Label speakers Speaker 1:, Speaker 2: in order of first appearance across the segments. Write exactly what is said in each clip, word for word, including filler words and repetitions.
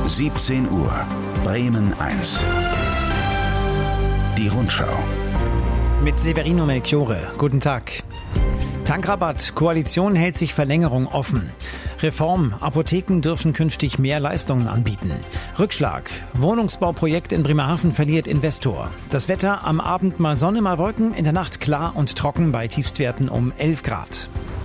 Speaker 1: siebzehn Uhr, Bremen eins. Die Rundschau.
Speaker 2: Mit Severino Melchiore. Guten Tag. Tankrabatt. Koalition hält sich Verlängerung offen. Reform. Apotheken dürfen künftig mehr Leistungen anbieten. Rückschlag. Wohnungsbauprojekt in Bremerhaven verliert Investor. Das Wetter. Am Abend mal Sonne, mal Wolken. In der Nacht klar und trocken bei Tiefstwerten um elf Grad.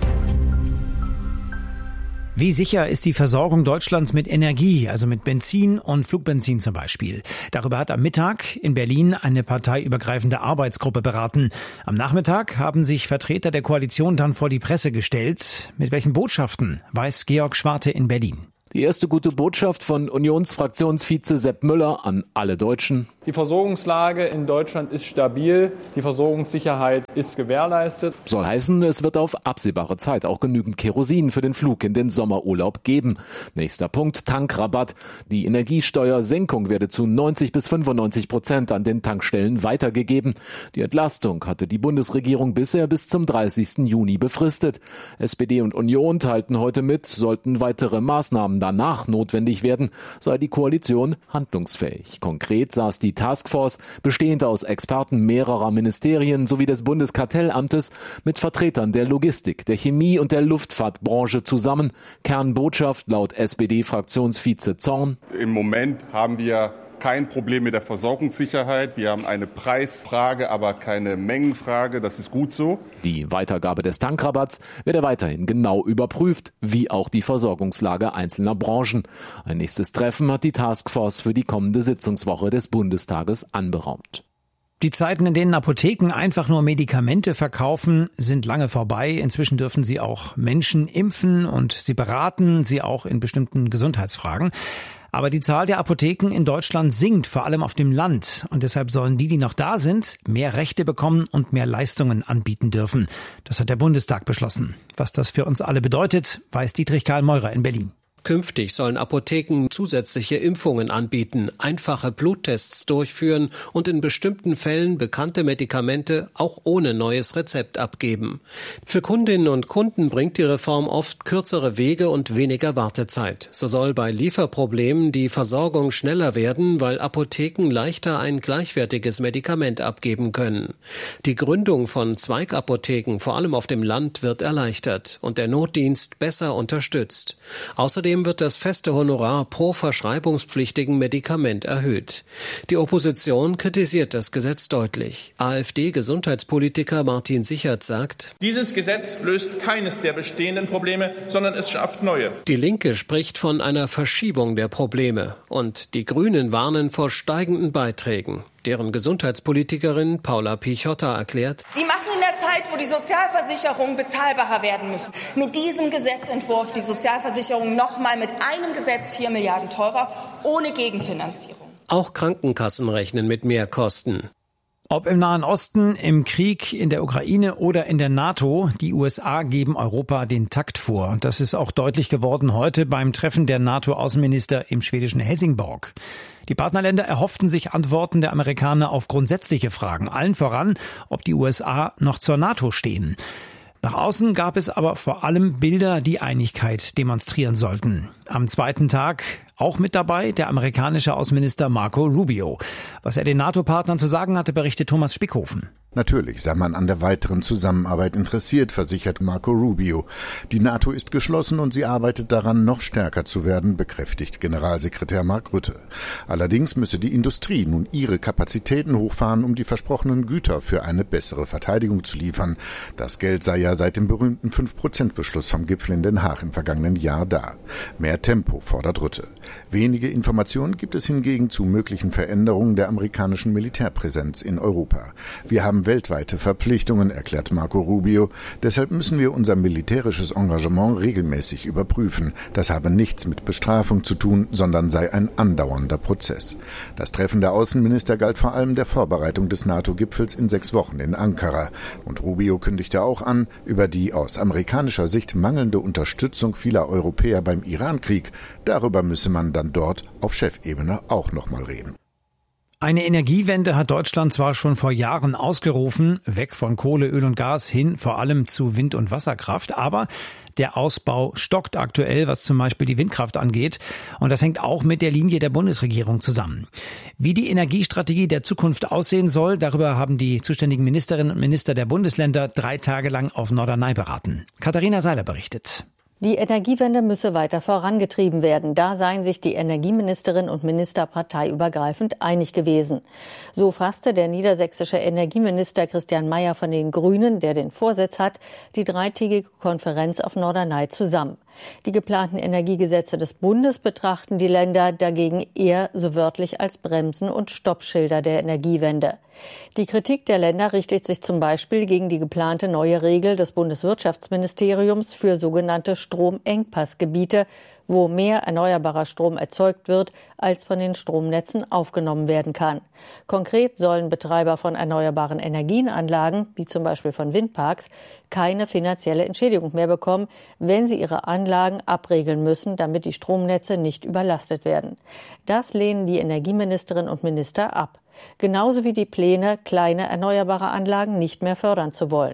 Speaker 2: Wie sicher ist die Versorgung Deutschlands mit Energie, also mit Benzin und Flugbenzin zum Beispiel? Darüber hat am Mittag in Berlin eine parteiübergreifende Arbeitsgruppe beraten. Am Nachmittag haben sich Vertreter der Koalition dann vor die Presse gestellt. Mit welchen Botschaften, weiß Georg Schwarte in Berlin.
Speaker 3: Die erste gute Botschaft von Unionsfraktionsvize Sepp Müller an alle Deutschen.
Speaker 4: Die Versorgungslage in Deutschland ist stabil, die Versorgungssicherheit ist gewährleistet.
Speaker 3: Soll heißen, es wird auf absehbare Zeit auch genügend Kerosin für den Flug in den Sommerurlaub geben. Nächster Punkt, Tankrabatt. Die Energiesteuersenkung werde zu neunzig bis fünfundneunzig Prozent an den Tankstellen weitergegeben. Die Entlastung hatte die Bundesregierung bisher bis zum dreißigsten Juni befristet. S P D und Union teilten heute mit, sollten weitere Maßnahmen danach notwendig werden, sei die Koalition handlungsfähig. Konkret saß die Taskforce, bestehend aus Experten mehrerer Ministerien sowie des Bundeskartellamtes, mit Vertretern der Logistik, der Chemie und der Luftfahrtbranche zusammen. Kernbotschaft laut S P D-Fraktionsvize Zorn:
Speaker 5: Im Moment haben wir kein Problem mit der Versorgungssicherheit. Wir haben eine Preisfrage, aber keine Mengenfrage. Das ist gut so.
Speaker 3: Die Weitergabe des Tankrabatts werde weiterhin genau überprüft, wie auch die Versorgungslage einzelner Branchen. Ein nächstes Treffen hat die Taskforce für die kommende Sitzungswoche des Bundestages anberaumt.
Speaker 2: Die Zeiten, in denen Apotheken einfach nur Medikamente verkaufen, sind lange vorbei. Inzwischen dürfen sie auch Menschen impfen und sie beraten sie auch in bestimmten Gesundheitsfragen. Aber die Zahl der Apotheken in Deutschland sinkt, vor allem auf dem Land. Und deshalb sollen die, die noch da sind, mehr Rechte bekommen und mehr Leistungen anbieten dürfen. Das hat der Bundestag beschlossen. Was das für uns alle bedeutet, weiß Dietrich Karl-Meurer in Berlin.
Speaker 6: Künftig sollen Apotheken zusätzliche Impfungen anbieten, einfache Bluttests durchführen und in bestimmten Fällen bekannte Medikamente auch ohne neues Rezept abgeben. Für Kundinnen und Kunden bringt die Reform oft kürzere Wege und weniger Wartezeit. So soll bei Lieferproblemen die Versorgung schneller werden, weil Apotheken leichter ein gleichwertiges Medikament abgeben können. Die Gründung von Zweigapotheken, vor allem auf dem Land, wird erleichtert und der Notdienst besser unterstützt. Außerdem wird das feste Honorar pro verschreibungspflichtigen Medikament erhöht. Die Opposition kritisiert das Gesetz deutlich. AfD-Gesundheitspolitiker Martin Sichert sagt:
Speaker 7: Dieses Gesetz löst keines der bestehenden Probleme, sondern es schafft neue.
Speaker 6: Die Linke spricht von einer Verschiebung der Probleme und die Grünen warnen vor steigenden Beiträgen. Deren Gesundheitspolitikerin Paula Pichotta erklärt:
Speaker 8: Sie machen in der Zeit, wo die Sozialversicherungen bezahlbarer werden müssen, mit diesem Gesetzentwurf die Sozialversicherung noch mal mit einem Gesetz vier Milliarden teurer, ohne Gegenfinanzierung.
Speaker 6: Auch Krankenkassen rechnen mit Mehrkosten.
Speaker 2: Ob im Nahen Osten, im Krieg, in der Ukraine oder in der NATO, die U S A geben Europa den Takt vor. Und das ist auch deutlich geworden heute beim Treffen der NATO-Außenminister im schwedischen Helsingborg. Die Partnerländer erhofften sich Antworten der Amerikaner auf grundsätzliche Fragen, allen voran, ob die U S A noch zur NATO stehen. Nach außen gab es aber vor allem Bilder, die Einigkeit demonstrieren sollten. Am zweiten Tag auch mit dabei der amerikanische Außenminister Marco Rubio. Was er den NATO-Partnern zu sagen hatte, berichtet Thomas Spickhofen.
Speaker 9: Natürlich sei man an der weiteren Zusammenarbeit interessiert, versichert Marco Rubio. Die NATO ist geschlossen und sie arbeitet daran, noch stärker zu werden, bekräftigt Generalsekretär Mark Rutte. Allerdings müsse die Industrie nun ihre Kapazitäten hochfahren, um die versprochenen Güter für eine bessere Verteidigung zu liefern. Das Geld sei ja seit dem berühmten fünf Prozent Beschluss vom Gipfel in Den Haag im vergangenen Jahr da. Mehr Tempo fordert Rutte. Wenige Informationen gibt es hingegen zu möglichen Veränderungen der amerikanischen Militärpräsenz in Europa. Wir haben weltweite Verpflichtungen, erklärt Marco Rubio. Deshalb müssen wir unser militärisches Engagement regelmäßig überprüfen. Das habe nichts mit Bestrafung zu tun, sondern sei ein andauernder Prozess. Das Treffen der Außenminister galt vor allem der Vorbereitung des NATO-Gipfels in sechs Wochen in Ankara. Und Rubio kündigte auch an, über die aus amerikanischer Sicht mangelnde Unterstützung vieler Europäer beim Iran-Krieg, darüber müsse man dann dort auf Chefebene auch noch mal reden.
Speaker 2: Eine Energiewende hat Deutschland zwar schon vor Jahren ausgerufen, weg von Kohle, Öl und Gas hin vor allem zu Wind- und Wasserkraft, aber der Ausbau stockt aktuell, was zum Beispiel die Windkraft angeht. Und das hängt auch mit der Linie der Bundesregierung zusammen. Wie die Energiestrategie der Zukunft aussehen soll, darüber haben die zuständigen Ministerinnen und Minister der Bundesländer drei Tage lang auf Norderney beraten. Katharina Seiler berichtet.
Speaker 10: Die Energiewende müsse weiter vorangetrieben werden. Da seien sich die Energieministerinnen und Minister parteiübergreifend einig gewesen. So fasste der niedersächsische Energieminister Christian Mayer von den Grünen, der den Vorsitz hat, die dreitägige Konferenz auf Norderney zusammen. Die geplanten Energiegesetze des Bundes betrachten die Länder dagegen eher so wörtlich als Bremsen und Stoppschilder der Energiewende. Die Kritik der Länder richtet sich zum Beispiel gegen die geplante neue Regel des Bundeswirtschaftsministeriums für sogenannte Stromengpassgebiete, wo mehr erneuerbarer Strom erzeugt wird, als von den Stromnetzen aufgenommen werden kann. Konkret sollen Betreiber von erneuerbaren Energienanlagen, wie zum Beispiel von Windparks, keine finanzielle Entschädigung mehr bekommen, wenn sie ihre Anlagen abregeln müssen, damit die Stromnetze nicht überlastet werden. Das lehnen die Energieministerinnen und Minister ab. Genauso wie die Pläne, kleine erneuerbare Anlagen nicht mehr fördern zu wollen.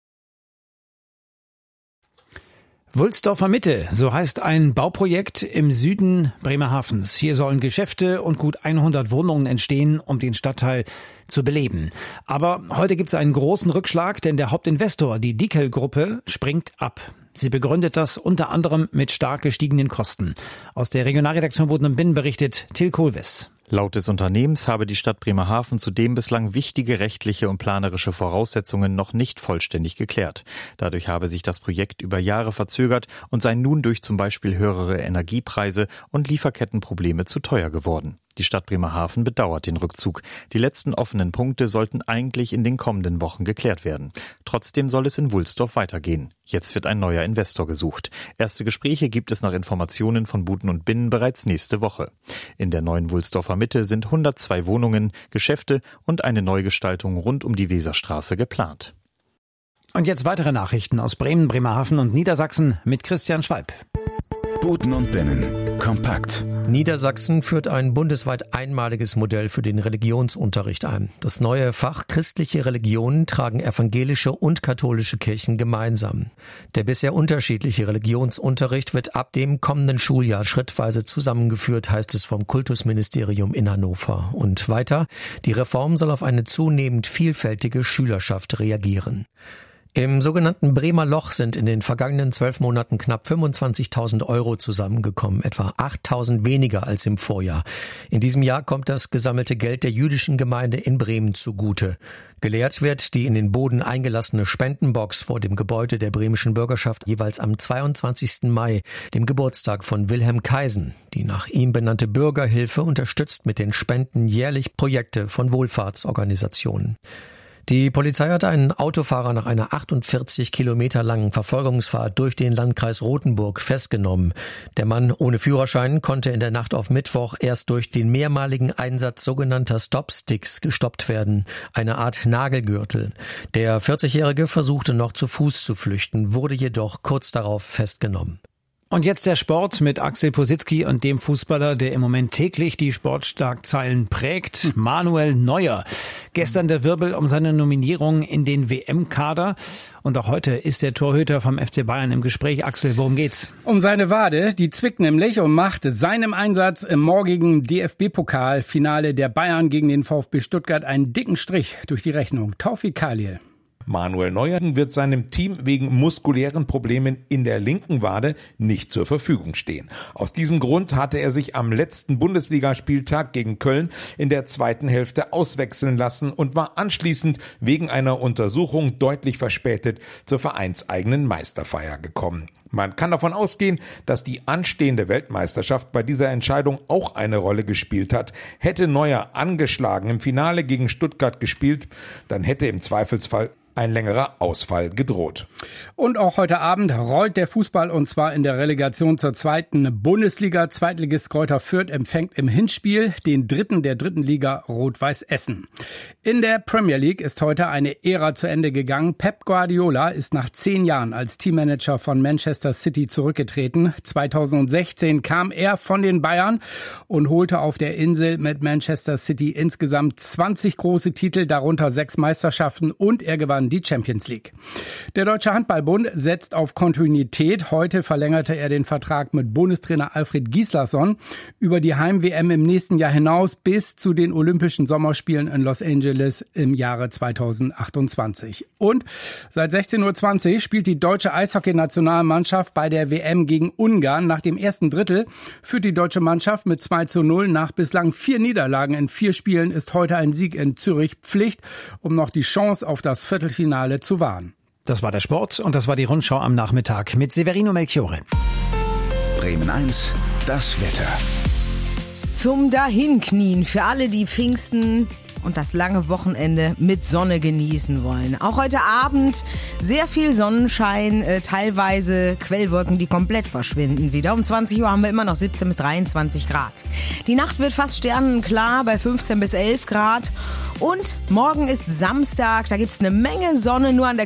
Speaker 2: Wulsdorfer Mitte, so heißt ein Bauprojekt im Süden Bremerhavens. Hier sollen Geschäfte und gut hundert Wohnungen entstehen, um den Stadtteil zu beleben. Aber heute gibt es einen großen Rückschlag, denn der Hauptinvestor, die Dickel-Gruppe, springt ab. Sie begründet das unter anderem mit stark gestiegenen Kosten. Aus der Regionalredaktion Boden und Binnen berichtet Till Kohlwiss.
Speaker 11: Laut des Unternehmens habe die Stadt Bremerhaven zudem bislang wichtige rechtliche und planerische Voraussetzungen noch nicht vollständig geklärt. Dadurch habe sich das Projekt über Jahre verzögert und sei nun durch zum Beispiel höhere Energiepreise und Lieferkettenprobleme zu teuer geworden. Die Stadt Bremerhaven bedauert den Rückzug. Die letzten offenen Punkte sollten eigentlich in den kommenden Wochen geklärt werden. Trotzdem soll es in Wulsdorf weitergehen. Jetzt wird ein neuer Investor gesucht. Erste Gespräche gibt es nach Informationen von Buten und Binnen bereits nächste Woche. In der neuen Wulsdorfer Mitte sind hundertzwei Wohnungen, Geschäfte und eine Neugestaltung rund um die Weserstraße geplant.
Speaker 2: Und jetzt weitere Nachrichten aus Bremen, Bremerhaven und Niedersachsen mit Christian Schwalb.
Speaker 1: Buten und Binnen. Kompakt.
Speaker 12: Niedersachsen führt ein bundesweit einmaliges Modell für den Religionsunterricht ein. Das neue Fach Christliche Religionen tragen evangelische und katholische Kirchen gemeinsam. Der bisher unterschiedliche Religionsunterricht wird ab dem kommenden Schuljahr schrittweise zusammengeführt, heißt es vom Kultusministerium in Hannover. Und weiter, die Reform soll auf eine zunehmend vielfältige Schülerschaft reagieren. Im sogenannten Bremer Loch sind in den vergangenen zwölf Monaten knapp fünfundzwanzigtausend Euro zusammengekommen, etwa achttausend weniger als im Vorjahr. In diesem Jahr kommt das gesammelte Geld der jüdischen Gemeinde in Bremen zugute. Geleert wird die in den Boden eingelassene Spendenbox vor dem Gebäude der bremischen Bürgerschaft jeweils am zweiundzwanzigsten Mai, dem Geburtstag von Wilhelm Kaisen. Die nach ihm benannte Bürgerhilfe unterstützt mit den Spenden jährlich Projekte von Wohlfahrtsorganisationen. Die Polizei hat einen Autofahrer nach einer achtundvierzig Kilometer langen Verfolgungsfahrt durch den Landkreis Rothenburg festgenommen. Der Mann ohne Führerschein konnte in der Nacht auf Mittwoch erst durch den mehrmaligen Einsatz sogenannter Stopsticks gestoppt werden, eine Art Nagelgürtel. Der vierzigjährige versuchte noch zu Fuß zu flüchten, wurde jedoch kurz darauf festgenommen.
Speaker 2: Und jetzt der Sport mit Axel Positzky und dem Fußballer, der im Moment täglich die Sportschlagzeilen prägt, Manuel Neuer. Gestern der Wirbel um seine Nominierung in den W M-Kader. Und auch heute ist der Torhüter vom F C Bayern im Gespräch. Axel, worum geht's?
Speaker 13: Um seine Wade, die zwickt nämlich und macht seinem Einsatz im morgigen D F B-Pokal-Finale der Bayern gegen den VfB Stuttgart einen dicken Strich durch die Rechnung. Taufik Khalil.
Speaker 14: Manuel Neuer wird seinem Team wegen muskulären Problemen in der linken Wade nicht zur Verfügung stehen. Aus diesem Grund hatte er sich am letzten Bundesligaspieltag gegen Köln in der zweiten Hälfte auswechseln lassen und war anschließend wegen einer Untersuchung deutlich verspätet zur vereinseigenen Meisterfeier gekommen. Man kann davon ausgehen, dass die anstehende Weltmeisterschaft bei dieser Entscheidung auch eine Rolle gespielt hat. Hätte Neuer angeschlagen im Finale gegen Stuttgart gespielt, dann hätte im Zweifelsfall ein längerer Ausfall gedroht.
Speaker 13: Und auch heute Abend rollt der Fußball, und zwar in der Relegation zur zweiten Bundesliga. Zweitligist Greuther Fürth empfängt im Hinspiel den dritten der dritten Liga, Rot-Weiß Essen. In der Premier League ist heute eine Ära zu Ende gegangen. Pep Guardiola ist nach zehn Jahren als Teammanager von Manchester City zurückgetreten. zweitausendsechzehn kam er von den Bayern und holte auf der Insel mit Manchester City insgesamt zwanzig große Titel, darunter sechs Meisterschaften, und er gewann die Champions League. Der Deutsche Handballbund setzt auf Kontinuität. Heute verlängerte er den Vertrag mit Bundestrainer Alfred Gislason über die Heim-W M im nächsten Jahr hinaus bis zu den Olympischen Sommerspielen in Los Angeles im Jahre zweitausendachtundzwanzig. Und seit sechzehn Uhr zwanzig spielt die deutsche Eishockey-Nationalmannschaft bei der W M gegen Ungarn. Nach dem ersten Drittel führt die deutsche Mannschaft mit zwei zu null. Nach bislang vier Niederlagen in vier Spielen ist heute ein Sieg in Zürich Pflicht, um noch die Chance auf das Viertelfinale zu wahren.
Speaker 2: Das war der Sport und das war die Rundschau am Nachmittag mit Severino Melchiore.
Speaker 1: Bremen eins, das Wetter.
Speaker 15: Zum Dahinknien für alle, die Pfingsten und das lange Wochenende mit Sonne genießen wollen. Auch heute Abend sehr viel Sonnenschein, äh, teilweise Quellwolken, die komplett verschwinden wieder. Um zwanzig Uhr haben wir immer noch siebzehn bis dreiundzwanzig Grad. Die Nacht wird fast sternenklar bei fünfzehn bis elf Grad. Und morgen ist Samstag, da gibt's eine Menge Sonne, nur an der